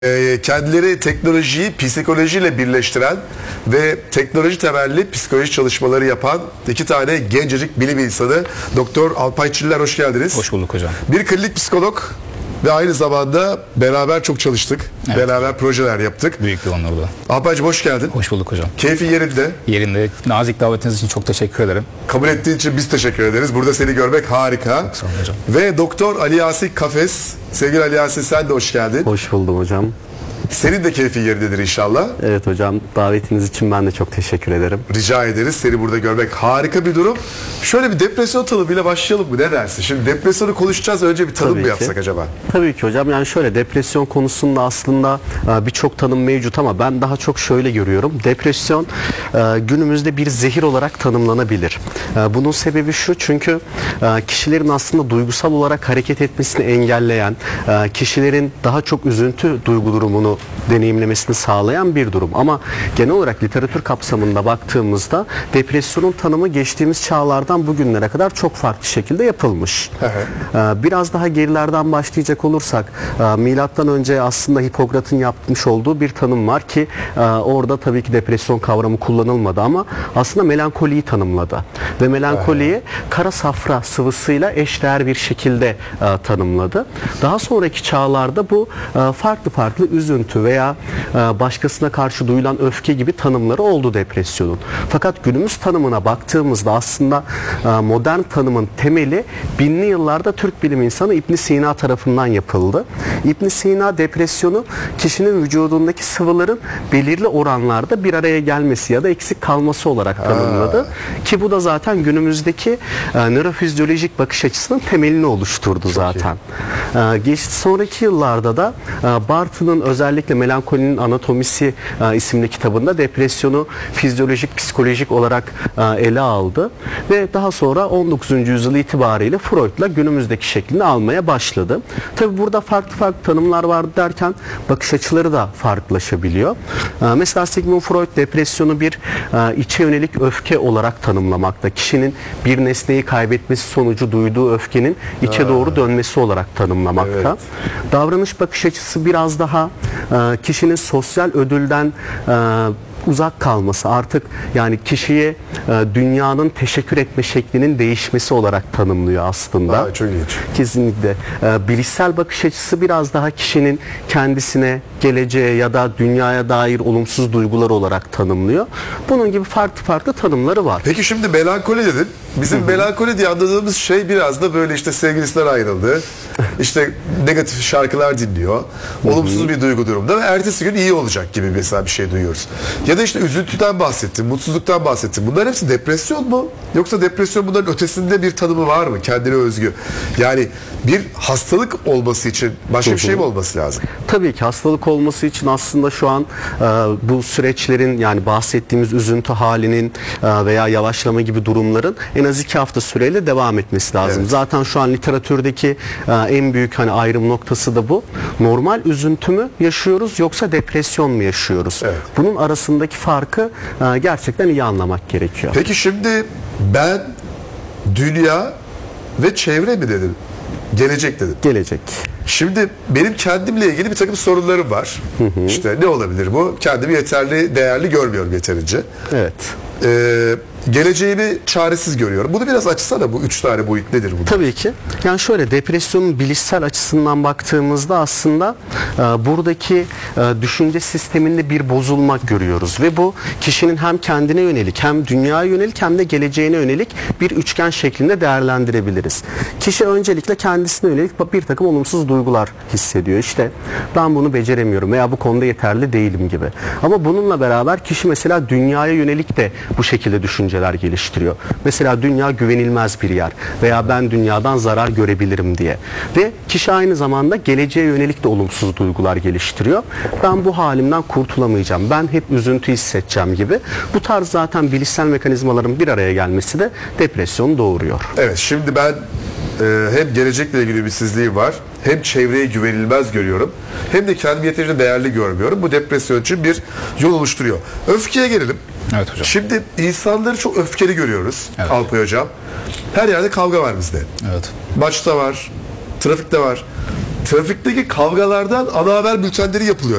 Kendileri teknolojiyi psikolojiyle birleştiren ve teknoloji temelli psikoloji çalışmaları yapan iki tane gencecik bilim insanı. Doktor Alpay Çiller, hoş geldiniz. Hoş bulduk hocam. Bir klinik psikolog ve aynı zamanda beraber çok çalıştık. Evet. Beraber projeler yaptık. Büyük bir onurdu. Alpaycığım, hoş geldin. Hoş bulduk hocam. Keyfin yerinde. Yerinde. Nazik davetiniz için çok teşekkür ederim. Kabul ettiğin için biz teşekkür ederiz. Burada seni görmek harika. Çok sağ olun hocam. Ve Doktor Ali Yasin Kafes. Sevgili Ali Yasin, sen de hoş geldin. Hoş buldum hocam. Senin de keyfin yerindedir inşallah. Evet hocam, davetiniz için ben de çok teşekkür ederim. Rica ederiz. Seni burada görmek harika bir durum. Şöyle bir depresyon tanımıyla başlayalım mı? Ne dersin? Şimdi depresyonu konuşacağız. Önce bir tanım mı yapsak acaba? Tabii ki hocam. Yani şöyle, depresyon konusunda aslında birçok tanım mevcut ama ben daha çok şöyle görüyorum. Depresyon günümüzde bir zehir olarak tanımlanabilir. Bunun sebebi şu: çünkü kişilerin aslında duygusal olarak hareket etmesini engelleyen, kişilerin daha çok üzüntü duygu durumunu deneyimlemesini sağlayan bir durum. Ama genel olarak literatür kapsamında baktığımızda depresyonun tanımı geçtiğimiz çağlardan bugünlere kadar çok farklı şekilde yapılmış. Biraz daha gerilerden başlayacak olursak, milattan önce aslında Hipokrat'ın yapmış olduğu bir tanım var ki orada tabii ki depresyon kavramı kullanılmadı ama aslında melankoliyi tanımladı. Ve melankoliyi kara safra sıvısıyla eşdeğer bir şekilde tanımladı. Daha sonraki çağlarda bu farklı üzüntü veya başkasına karşı duyulan öfke gibi tanımları oldu depresyonun. Fakat günümüz tanımına baktığımızda aslında modern tanımın temeli binli yıllarda Türk bilim insanı İbn Sina tarafından yapıldı. İbn Sina depresyonu kişinin vücudundaki sıvıların belirli oranlarda bir araya gelmesi ya da eksik kalması olarak tanımladı. Ki bu da zaten günümüzdeki nörofizyolojik bakış açısının temelini oluşturdu zaten. Sonraki yıllarda da Barthes özellikle Melankolinin Anatomisi isimli kitabında depresyonu fizyolojik, psikolojik olarak ele aldı ve daha sonra 19. yüzyıl itibariyle Freud'la günümüzdeki şeklini almaya başladı. Tabi burada farklı tanımlar var derken bakış açıları da farklılaşabiliyor. Mesela Sigmund Freud depresyonu bir içe yönelik öfke olarak tanımlamakta. Kişinin bir nesneyi kaybetmesi sonucu duyduğu öfkenin içe doğru dönmesi olarak tanımlamakta. Evet. Davranış bakış açısı biraz daha kişinin sosyal ödülden uzak kalması, artık yani kişiye dünyanın teşekkür etme şeklinin değişmesi olarak tanımlıyor aslında. Çok ilginç. Kesinlikle. Bilişsel bakış açısı biraz daha kişinin kendisine, geleceğe ya da dünyaya dair olumsuz duygular olarak tanımlıyor. Bunun gibi farklı tanımları var. Peki şimdi melankoli dedin. Bizim melankoli diye anladığımız şey biraz da böyle işte sevgilisinden ayrıldı. İşte negatif şarkılar dinliyor. Olumsuz bir duygu durumda ve ertesi gün iyi olacak gibi mesela bir şey duyuyoruz. Ya da işte üzüntüden bahsettim, mutsuzluktan bahsettim. Bunların hepsi depresyon mu? Yoksa depresyon bunların ötesinde bir tanımı var mı? Kendine özgü. Yani bir hastalık olması için başka bir şey mi olması lazım? Tabii ki hastalık olması için aslında şu an bu süreçlerin, yani bahsettiğimiz üzüntü halinin veya yavaşlama gibi durumların en az 2 hafta süreyle devam etmesi lazım. Evet. Zaten şu an literatürdeki en büyük ayrım noktası da bu. Normal üzüntü mü yaşıyoruz yoksa depresyon mu yaşıyoruz? Evet. Bunun arasındaki farkı gerçekten iyi anlamak gerekiyor. Peki şimdi ben, dünya ve çevre mi dedim? Gelecek dedim. Gelecek. Şimdi benim kendimle ilgili bir takım sorunlarım var. İşte ne olabilir bu? Kendimi yeterli, değerli görmüyorum yeterince. Evet. Geleceğimi çaresiz görüyorum. Bunu biraz açsana, bu 3 tane boyut nedir bu? Tabii ki. Yani şöyle, depresyonun bilişsel açısından baktığımızda aslında buradaki düşünce sisteminde bir bozulma görüyoruz ve bu kişinin hem kendine yönelik, hem dünyaya yönelik, hem de geleceğine yönelik bir üçgen şeklinde değerlendirebiliriz. Kişi öncelikle kendisine yönelik bir takım olumsuz duygular hissediyor. İşte ben bunu beceremiyorum veya bu konuda yeterli değilim gibi. Ama bununla beraber kişi mesela dünyaya yönelik de bu şekilde düşünceler geliştiriyor. Mesela dünya güvenilmez bir yer veya ben dünyadan zarar görebilirim diye. Ve kişi aynı zamanda geleceğe yönelik de olumsuz duygular geliştiriyor. Ben bu halimden kurtulamayacağım, ben hep üzüntü hissedeceğim gibi. Bu tarz zaten bilişsel mekanizmaların bir araya gelmesi de depresyonu doğuruyor. Evet, şimdi ben hem gelecekle ilgili ümitsizliğim var, hem çevreye güvenilmez görüyorum, hem de kendimi yeterince değerli görmüyorum. Bu depresyon için bir yol oluşturuyor. Öfkeye gelelim. Evet hocam. Şimdi insanları çok öfkeli görüyoruz. Evet. Alpay hocam. Her yerde kavga var bizde. Evet. Maçta var, trafikte var. trafikteki kavgalardan ana haber bültenleri yapılıyor.